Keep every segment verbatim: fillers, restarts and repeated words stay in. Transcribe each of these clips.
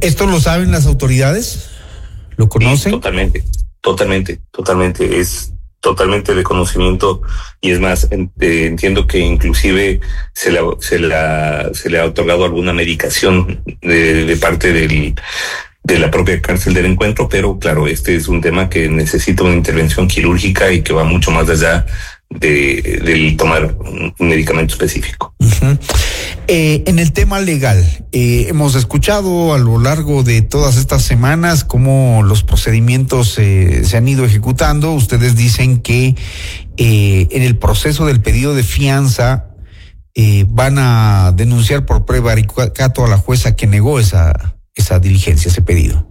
¿Esto lo saben las autoridades? ¿Lo conocen? Sí, totalmente, totalmente, totalmente. Es totalmente de conocimiento, y es más, eh, entiendo que inclusive se le, se, la, se le ha otorgado alguna medicación de, de parte del, de la propia cárcel del Encuentro, pero claro, este es un tema que necesita una intervención quirúrgica y que va mucho más allá de, de tomar un medicamento específico. Uh-huh. Eh, en el tema legal, eh, hemos escuchado a lo largo de todas estas semanas cómo los procedimientos eh, se han ido ejecutando. Ustedes dicen que eh, en el proceso del pedido de fianza eh, van a denunciar por prevaricato a la jueza que negó esa, esa diligencia, ese pedido.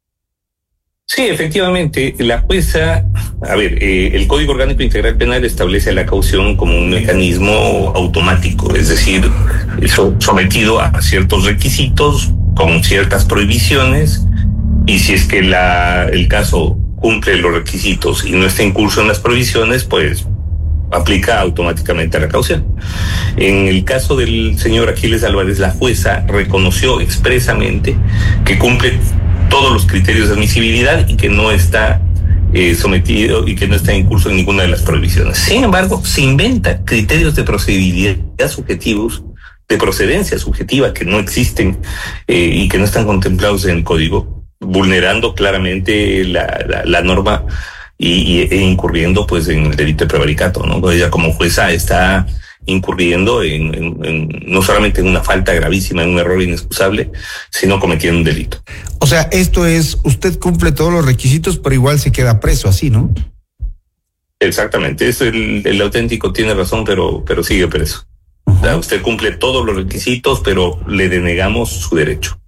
Sí, efectivamente, la jueza, a ver, eh, el Código Orgánico Integral Penal establece la caución como un mecanismo automático, es decir, eso sometido a ciertos requisitos con ciertas prohibiciones, y si es que la, el caso cumple los requisitos y no está incurso en las prohibiciones, pues aplica automáticamente a la caución. En el caso del señor Aquiles Álvarez, la jueza reconoció expresamente que cumple todos los criterios de admisibilidad y que no está eh, sometido y que no está en curso en ninguna de las prohibiciones. Sin embargo, se inventa criterios de procedibilidad subjetivos, de procedencia subjetiva, que no existen eh, y que no están contemplados en el código, vulnerando claramente la, la, la norma y, y, e incurriendo pues en el delito de prevaricato, ¿no? Ella como jueza está incurriendo en, en, en no solamente en una falta gravísima, en un error inexcusable, sino cometiendo un delito. O sea, esto es, usted cumple todos los requisitos, pero igual se queda preso, así, ¿no? Exactamente, es el, el auténtico tiene razón, pero, pero sigue preso. Uh-huh. O sea, usted cumple todos los requisitos, pero le denegamos su derecho.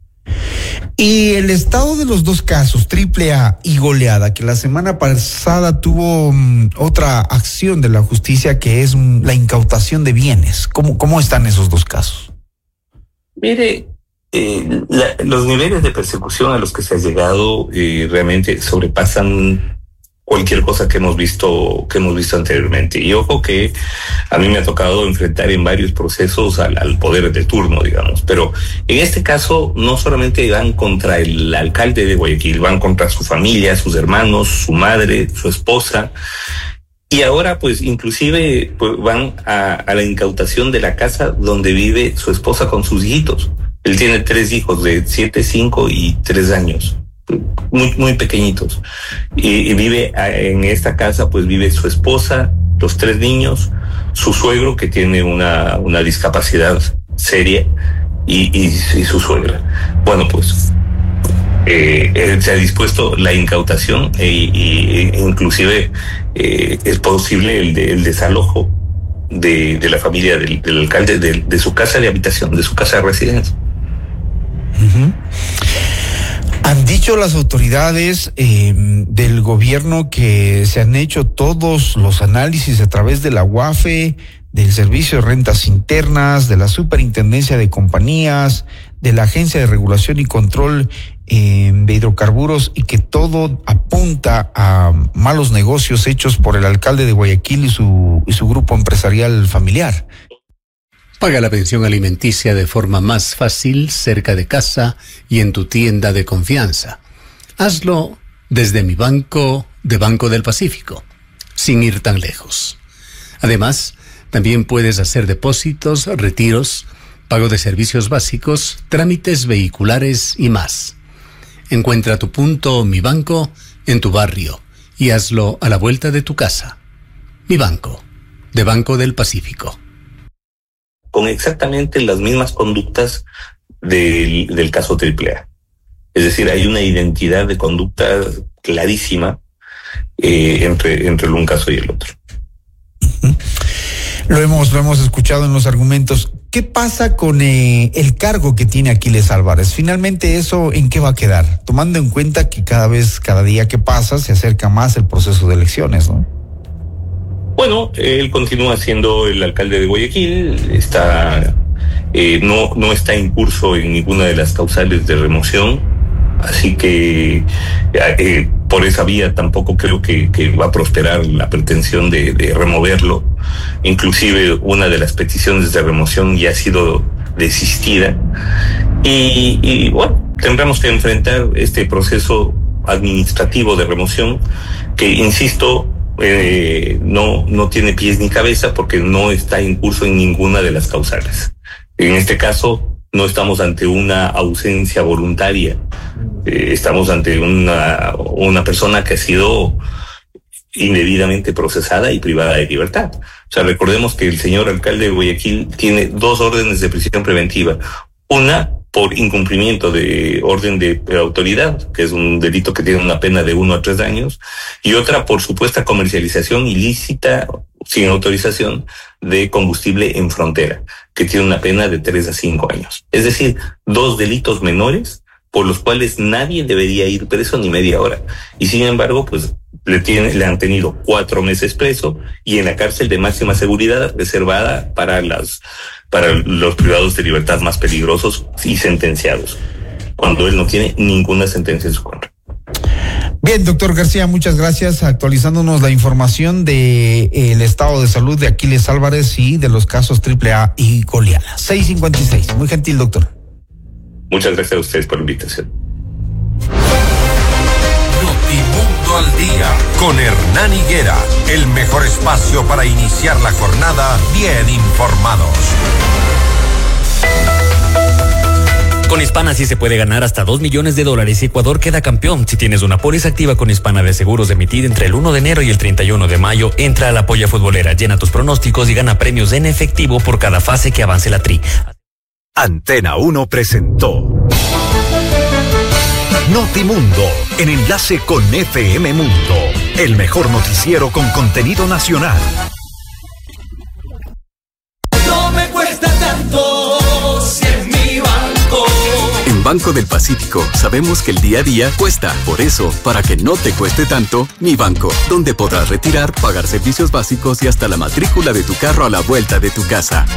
Y el estado de los dos casos, Triple A y Goleada, que la semana pasada tuvo um, otra acción de la justicia, que es um, la incautación de bienes. ¿Cómo, cómo están esos dos casos? Mire, eh, la, los niveles de persecución a los que se ha llegado eh, realmente sobrepasan cualquier cosa que hemos visto que hemos visto anteriormente. Y ojo que a mí me ha tocado enfrentar en varios procesos al, al poder de turno, digamos. Pero en este caso no solamente van contra el alcalde de Guayaquil, van contra su familia, sus hermanos, su madre, su esposa. Y ahora pues inclusive pues, van a, a la incautación de la casa donde vive su esposa con sus hijitos. Él tiene tres hijos de siete, cinco y tres años. Muy, muy pequeñitos. Y, y vive en esta casa, pues vive su esposa, los tres niños, su suegro que tiene una, una discapacidad seria y, y, y su suegra. Bueno, pues eh, él se ha dispuesto la incautación e, y, e inclusive eh, es posible el, de, el desalojo de, de la familia del, del alcalde de, de su casa de habitación, de su casa de residencia. Uh-huh. Han dicho las autoridades eh, del gobierno que se han hecho todos los análisis a través de la U A F E, del Servicio de Rentas Internas, de la Superintendencia de Compañías, de la Agencia de Regulación y Control eh, de Hidrocarburos, y que todo apunta a malos negocios hechos por el alcalde de Guayaquil y su, y su grupo empresarial familiar. Paga la pensión alimenticia de forma más fácil, cerca de casa y en tu tienda de confianza. Hazlo desde mi banco de Banco del Pacífico, sin ir tan lejos. Además, también puedes hacer depósitos, retiros, pago de servicios básicos, trámites vehiculares y más. Encuentra tu punto Mi Banco en tu barrio y hazlo a la vuelta de tu casa. Mi Banco, de Banco del Pacífico. Con exactamente las mismas conductas del, del caso Triple A. Es decir, hay una identidad de conducta clarísima eh, entre, entre un caso y el otro. Lo hemos, lo hemos escuchado en los argumentos. ¿Qué pasa con eh, el cargo que tiene Aquiles Álvarez? Finalmente, ¿eso en qué va a quedar? Tomando en cuenta que cada vez, cada día que pasa, se acerca más el proceso de elecciones, ¿no? Bueno, él continúa siendo el alcalde de Guayaquil, está, eh, no, no está en curso en ninguna de las causales de remoción, así que eh, por esa vía tampoco creo que, que va a prosperar la pretensión de, de removerlo. Inclusive una de las peticiones de remoción ya ha sido desistida. Y, y bueno, tendremos que enfrentar este proceso administrativo de remoción que, insisto, eh, no, no tiene pies ni cabeza porque no está en curso en ninguna de las causales. En este caso, no estamos ante una ausencia voluntaria, eh, estamos ante una, una persona que ha sido indebidamente procesada y privada de libertad. O sea, recordemos que el señor alcalde de Guayaquil tiene dos órdenes de prisión preventiva. Una por incumplimiento de orden de autoridad, que es un delito que tiene una pena de uno a tres años, y otra por supuesta comercialización ilícita, sin autorización, de combustible en frontera, que tiene una pena de tres a cinco años. Es decir, dos delitos menores por los cuales nadie debería ir preso ni media hora. Y sin embargo, pues le, tiene, le han tenido cuatro meses preso y en la cárcel de máxima seguridad reservada para las para los privados de libertad más peligrosos y sentenciados, cuando él no tiene ninguna sentencia en su contra. Bien, doctor García, muchas gracias, actualizándonos la información de el estado de salud de Aquiles Álvarez y de los casos triple A y Goliana. seis cincuenta y seis, muy gentil, doctor. Muchas gracias a ustedes por la invitación. Notimundo al día con Hernán Higuera, el mejor espacio para iniciar la jornada bien informados. Con Hispana sí se puede ganar hasta dos millones de dólares y Ecuador queda campeón. Si tienes una póliza activa con Hispana de seguros emitida entre el uno de enero y el treinta y uno de mayo, entra a la polla futbolera, llena tus pronósticos y gana premios en efectivo por cada fase que avance la tri. Antena uno presentó Notimundo, en enlace con F M Mundo, el mejor noticiero con contenido nacional. No me cuesta tanto si es mi banco. En Banco del Pacífico sabemos que el día a día cuesta. Por eso, para que no te cueste tanto, Mi Banco, donde podrás retirar, pagar servicios básicos y hasta la matrícula de tu carro a la vuelta de tu casa.